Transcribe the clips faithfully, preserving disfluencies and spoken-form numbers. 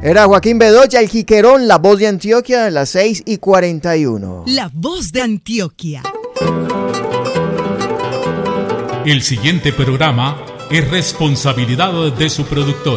Era Joaquín Bedoya, el Jiquerón, la voz de Antioquia, a las seis y cuarenta y uno. La voz de Antioquia. El siguiente programa es responsabilidad de su productor.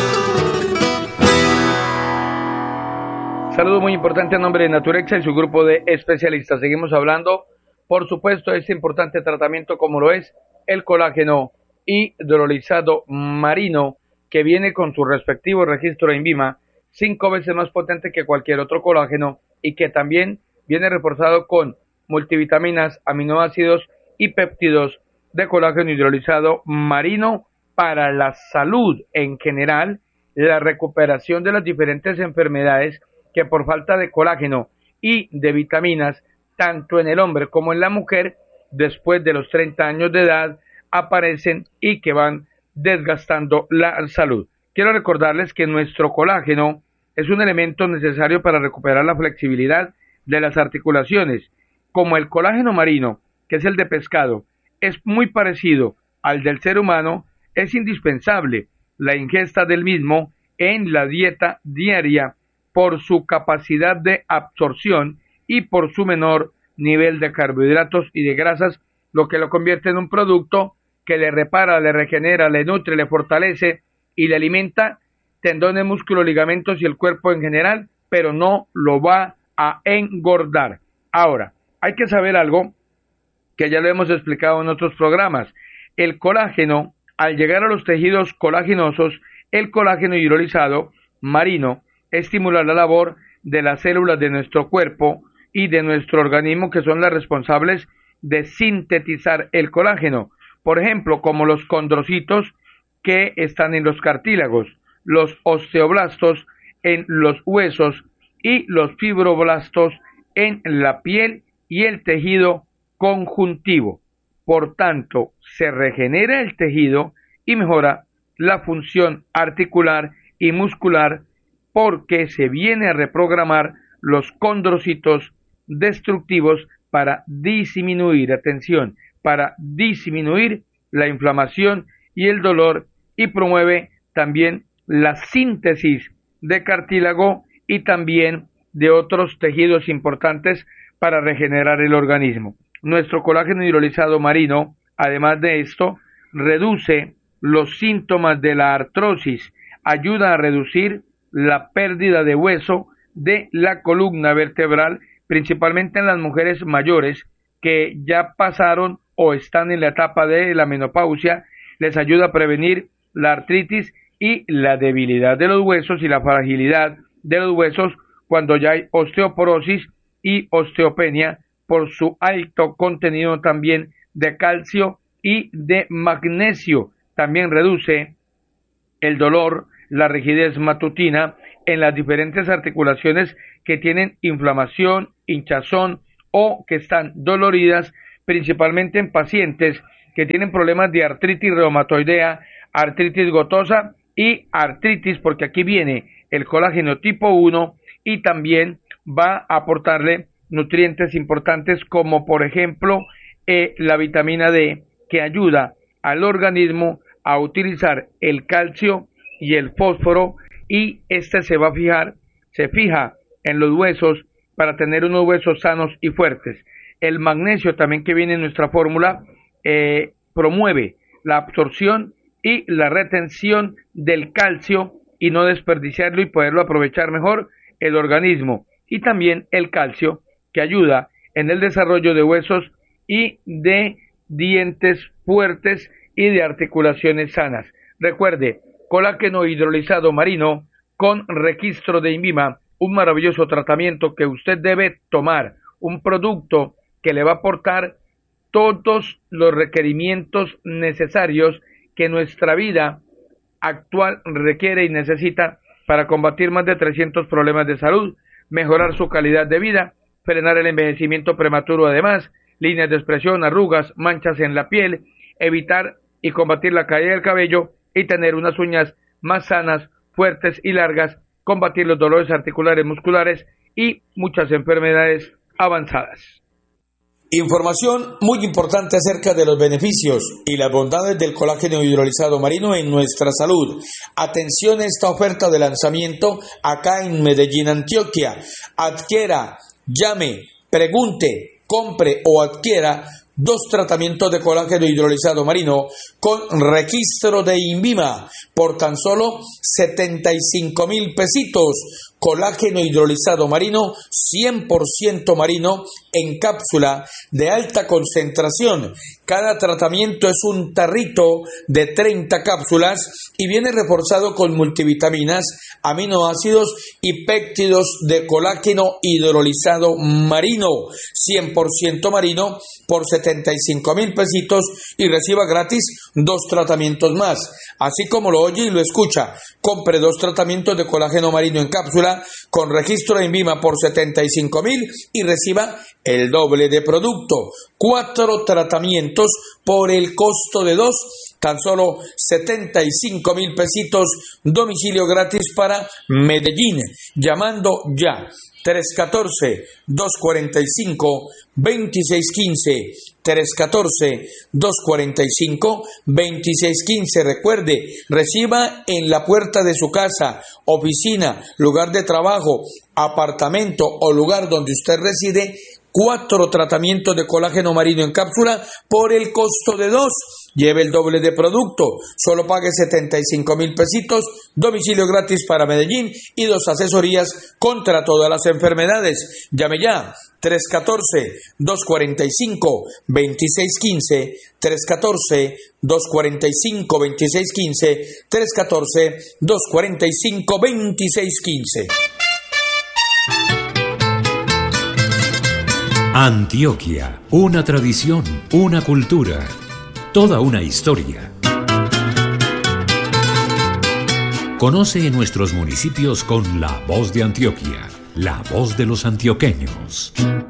Saludo muy importante a nombre de Naturexa y su grupo de especialistas. Seguimos hablando, por supuesto, de este importante tratamiento como lo es el colágeno hidrolizado marino, que viene con su respectivo registro de INVIMA, cinco veces más potente que cualquier otro colágeno y que también viene reforzado con multivitaminas, aminoácidos y péptidos de colágeno hidrolizado marino para la salud en general, la recuperación de las diferentes enfermedades que por falta de colágeno y de vitaminas, tanto en el hombre como en la mujer, después de los treinta años de edad, aparecen y que van desgastando la salud. Quiero recordarles que nuestro colágeno es un elemento necesario para recuperar la flexibilidad de las articulaciones. Como el colágeno marino, que es el de pescado, es muy parecido al del ser humano, es indispensable la ingesta del mismo en la dieta diaria por su capacidad de absorción y por su menor nivel de carbohidratos y de grasas, lo que lo convierte en un producto que le repara, le regenera, le nutre, le fortalece y le alimenta tendones, músculos, ligamentos y el cuerpo en general, pero no lo va a engordar. Ahora, hay que saber algo que ya lo hemos explicado en otros programas. El colágeno, al llegar a los tejidos colaginosos, el colágeno hidrolizado marino estimula la labor de las células de nuestro cuerpo y de nuestro organismo, que son las responsables de sintetizar el colágeno. Por ejemplo, como los condrocitos que están en los cartílagos, los osteoblastos en los huesos y los fibroblastos en la piel y el tejido conjuntivo. Por tanto, se regenera el tejido y mejora la función articular y muscular, porque se viene a reprogramar los condrocitos destructivos para disminuir, atención, para disminuir la inflamación y el dolor, y promueve también la síntesis de cartílago y también de otros tejidos importantes para regenerar el organismo. Nuestro colágeno hidrolizado marino, además de esto, reduce los síntomas de la artrosis, ayuda a reducir la pérdida de hueso de la columna vertebral, principalmente en las mujeres mayores que ya pasaron o están en la etapa de la menopausia. Les ayuda a prevenir la artritis y la debilidad de los huesos y la fragilidad de los huesos cuando ya hay osteoporosis y osteopenia, por su alto contenido también de calcio y de magnesio. También reduce el dolor, la rigidez matutina en las diferentes articulaciones que tienen inflamación, hinchazón o que están doloridas, principalmente en pacientes que tienen problemas de artritis reumatoidea, artritis gotosa y artritis, porque aquí viene el colágeno tipo uno y también va a aportarle nutrientes importantes como por ejemplo eh, la vitamina D, que ayuda al organismo a utilizar el calcio y el fósforo, y este se va a fijar, se fija en los huesos para tener unos huesos sanos y fuertes. El magnesio también, que viene en nuestra fórmula, eh, promueve la absorción y la retención del calcio y no desperdiciarlo y poderlo aprovechar mejor el organismo. Y también el calcio, que ayuda en el desarrollo de huesos y de dientes fuertes y de articulaciones sanas. Recuerde, colágeno hidrolizado marino con registro de INVIMA, un maravilloso tratamiento que usted debe tomar, un producto que le va a aportar todos los requerimientos necesarios que nuestra vida actual requiere y necesita para combatir más de trescientos problemas de salud, mejorar su calidad de vida, frenar el envejecimiento prematuro, además, líneas de expresión, arrugas, manchas en la piel, evitar y combatir la caída del cabello y tener unas uñas más sanas, fuertes y largas, combatir los dolores articulares, musculares y muchas enfermedades avanzadas. Información muy importante acerca de los beneficios y las bondades del colágeno hidrolizado marino en nuestra salud. Atención a esta oferta de lanzamiento acá en Medellín, Antioquia. Adquiera, llame, pregunte, compre o adquiera dos tratamientos de colágeno hidrolizado marino con registro de INVIMA por tan solo setenta y cinco mil pesitos. Colágeno hidrolizado marino, cien por ciento marino, en cápsula de alta concentración. Cada tratamiento es un tarrito de treinta cápsulas y viene reforzado con multivitaminas, aminoácidos y péptidos de colágeno hidrolizado marino, cien por ciento marino, por setenta y cinco mil pesitos y reciba gratis dos tratamientos más. Así como lo oye y lo escucha, compre dos tratamientos de colágeno marino en cápsula con registro de INVIMA por setenta y cinco mil y reciba el doble de producto. Cuatro tratamientos por el costo de dos, tan solo setenta y cinco mil pesitos, domicilio gratis para Medellín, llamando ya. tres uno cuatro, dos cuatro cinco, dos seis uno cinco, tres uno cuatro, dos cuatro cinco, dos seis uno cinco. Recuerde, reciba en la puerta de su casa, oficina, lugar de trabajo, apartamento o lugar donde usted reside, cuatro tratamientos de colágeno marino en cápsula por el costo de dos. Lleve el doble de producto, solo pague setenta y cinco mil pesitos, domicilio gratis para Medellín y dos asesorías contra todas las enfermedades. Llame ya, tres uno cuatro, dos cuatro cinco, dos seis uno cinco, tres uno cuatro, dos cuatro cinco, dos seis uno cinco, tres uno cuatro, dos cuatro cinco, dos seis uno cinco. Antioquia, una tradición, una cultura, toda una historia. Conoce nuestros municipios con la voz de Antioquia, la voz de los antioqueños.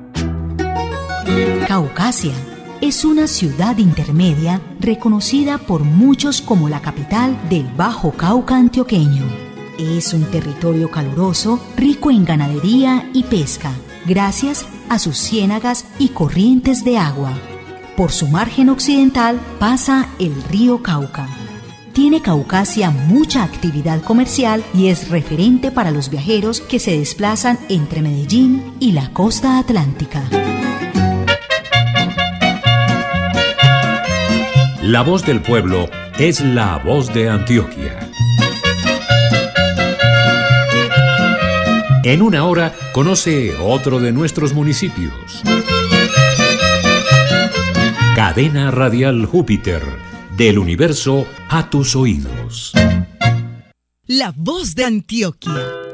Caucasia es una ciudad intermedia reconocida por muchos como la capital del Bajo Cauca antioqueño. Es un territorio caluroso, rico en ganadería y pesca, gracias a sus ciénagas y corrientes de agua. Por su margen occidental pasa el río Cauca. Tiene Caucasia mucha actividad comercial y es referente para los viajeros que se desplazan entre Medellín y la costa atlántica. La voz del pueblo es la voz de Antioquia. En una hora conoce otro de nuestros municipios. Cadena Radial Júpiter, del universo a tus oídos. La voz de Antioquia.